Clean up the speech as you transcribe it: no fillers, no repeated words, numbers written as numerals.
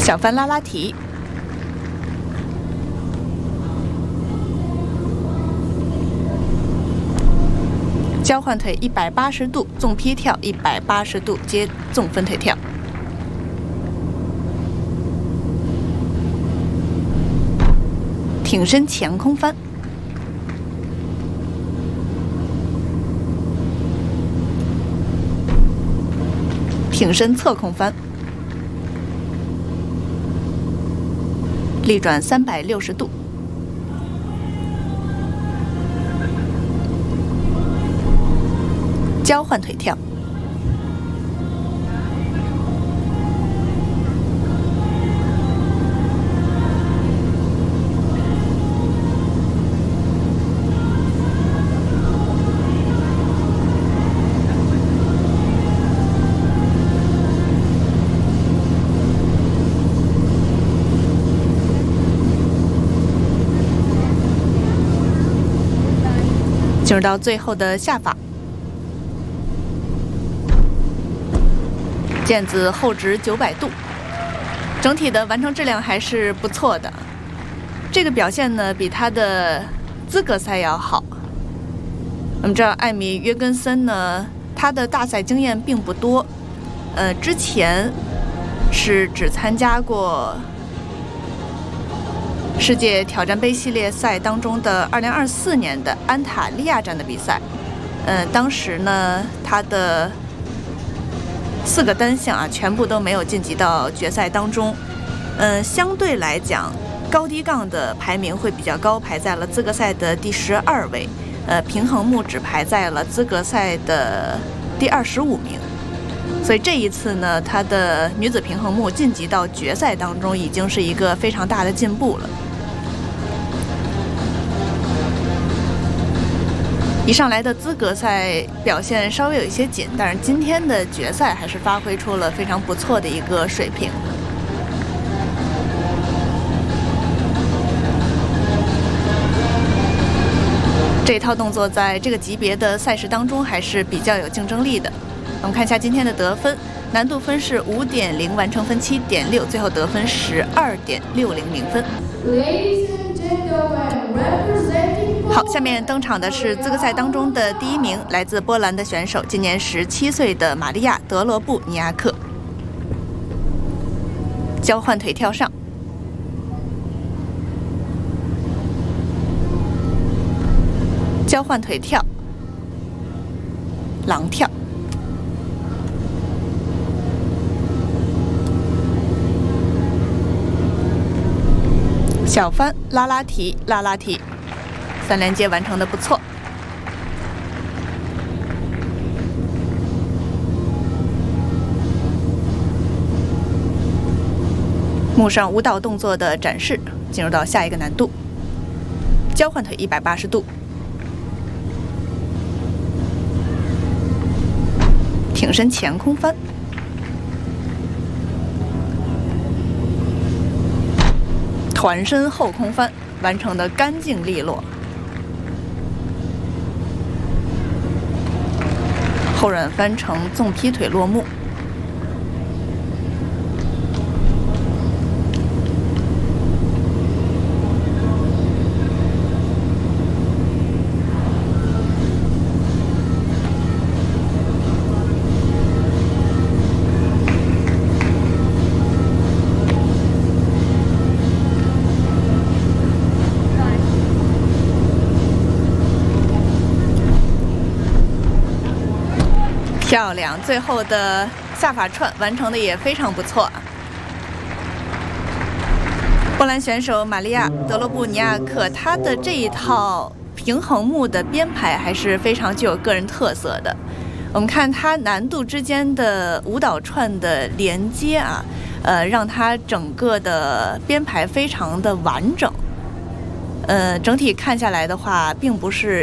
小翻拉拉提，交换腿180度纵劈跳，180度接纵分腿跳，挺身前空翻，挺身侧空翻，立转360度，交换腿跳，进入到最后的下法，毽子后直900度，整体的完成质量还是不错的。这个表现呢，比他的资格赛要好。我们知道艾米约根森呢，他的大赛经验并不多，之前是只参加过世界挑战杯系列赛当中的2024年的安塔利亚站的比赛，当时呢，他的4个单项啊，全部都没有晋级到决赛当中。相对来讲，高低杠的排名会比较高，排在了资格赛的第12位。平衡木只排在了资格赛的第25名。所以这一次呢，他的女子平衡木晋级到决赛当中，已经是一个非常大的进步了。一上来的资格赛表现稍微有一些紧，但是今天的决赛还是发挥出了非常不错的一个水平。这套动作在这个级别的赛事当中还是比较有竞争力的。我们看一下今天的得分，难度分是5.0，完成分7.6，最后得分12.600分。好，下面登场的是资格赛当中的第1名，来自波兰的选手，今年17岁的玛利亚·德罗布尼亚克。交换腿跳上，交换腿跳，狼跳，小翻拉拉提，拉拉提，3连接完成的不错。木上舞蹈动作的展示，进入到下一个难度，交换腿180度，挺身前空翻，团身后空翻，完成的干净利落。后软翻成纵劈腿落幕。漂亮，最后的下法串完成的也非常不错。波兰选手玛利亚·德罗布尼亚克，她的这一套平衡木的编排还是非常具有个人特色的。我们看她难度之间的舞蹈串的连接啊，让她整个的编排非常的完整。整体看下来的话，并不是